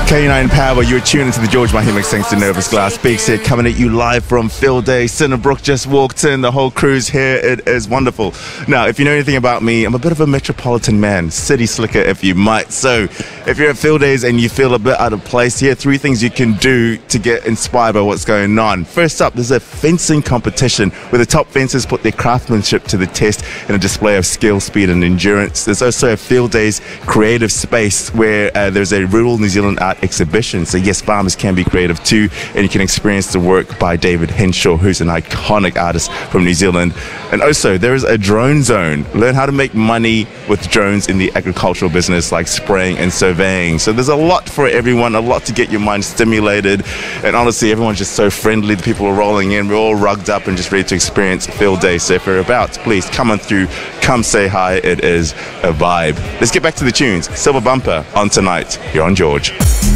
K9 Power, you're tuned into the George Mahi mix thanks to Nervous Glass. Biggs here coming at you live from Field Day. Cinnabrook just walked in, the whole crew's here. It is wonderful. Now, if you know anything about me, I'm a bit of a metropolitan man, city slicker if you might. So if you're at Field Days and you feel a bit out of place, here are 3 things you can do to get inspired by what's going on. First up, there's a fencing competition where the top fencers put their craftsmanship to the test in a display of skill, speed and endurance. There's also a Field Days creative space where there's a rural New Zealand art exhibition. So yes, farmers can be creative too, and you can experience the work by David Henshaw, who's an iconic artist from New Zealand. And also there is a drone zone. Learn how to make money with drones in the agricultural business, like spraying and surveying. So there's a lot for everyone, a lot to get your mind stimulated, and honestly everyone's just so friendly. The people are rolling in, we're all rugged up and just ready to experience Field Day. So if you're about, please come on through, come say hi. It is a vibe. Let's get back to the tunes. Silver Bumper on tonight here on George.